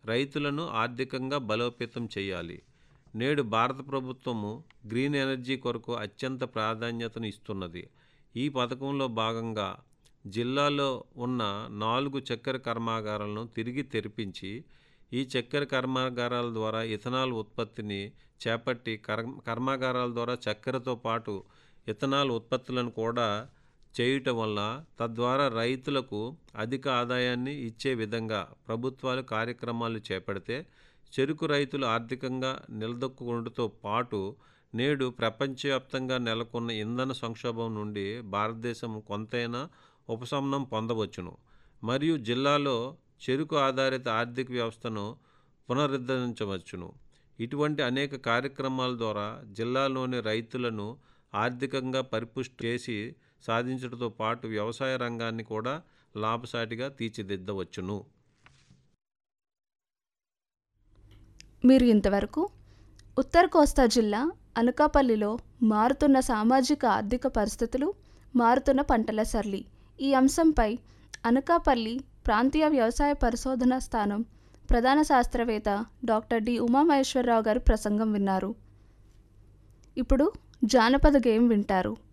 రైతులను ఆర్థికంగా బలోపేతం చేయాలి. నేడు భారత ప్రభుత్వము గ్రీన్ ఎనర్జీ కొరకు అత్యంత ప్రాధాన్యతను ఇస్తున్నది. ఈ పథకంలో భాగంగా జిల్లాలో ఉన్న 4 చక్కెర కర్మాగారాలను తిరిగి తెరిపించి ఈ చక్కెర కర్మాగారాల ద్వారా ఇథనాల్ ఉత్పత్తిని చేపట్టి కర్మాగారాల ద్వారా చక్కెరతో పాటు ఇథనాల్ ఉత్పత్తులను కూడా చేయటం వల్ల తద్వారా రైతులకు అధిక ఆదాయాన్ని ఇచ్చే విధంగా ప్రభుత్వాలు కార్యక్రమాలు చేపడితే చెరుకు రైతులు ఆర్థికంగా నిలదొక్కుకుంటూ పాటు నేడు ప్రపంచవ్యాప్తంగా నెలకొన్న ఇంధన సంక్షోభం నుండి భారతదేశం కొంతైనా ఉపశమనం పొందవచ్చును. మరియు జిల్లాలో చెరుకు ఆధారిత ఆర్థిక వ్యవస్థను పునరుద్ధరించవచ్చును. ఇటువంటి అనేక కార్యక్రమాల ద్వారా జిల్లాలోని రైతులను ఆర్థికంగా పరిపుష్టి చేసి సాధించడంతో పాటు వ్యవసాయ రంగాన్ని కూడా లాభసాటిగా తీర్చిదిద్దవచ్చును. మీరు ఇంతవరకు ఉత్తర కోస్తా జిల్లా అనకాపల్లిలో మారుతున్న సామాజిక ఆర్థిక పరిస్థితులు, మారుతున్న పంటల సరళి ఈ అంశంపై అనకాపల్లి ప్రాంతీయ వ్యవసాయ పరిశోధనా స్థానం ప్రధాన శాస్త్రవేత్త డాక్టర్ డి ఉమామహేశ్వరరావు గారి ప్రసంగం విన్నారు. ఇప్పుడు జానపద గేయం వింటారు.